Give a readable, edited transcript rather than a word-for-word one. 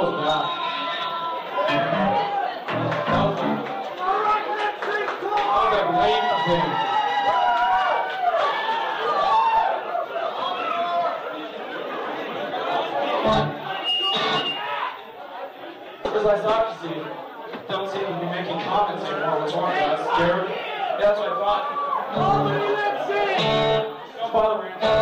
was bad. That was like late thing. Because I thought, you see, don't seem to be making comments anymore. What's wrong? That's scared. That's what I thought. Don't bother me.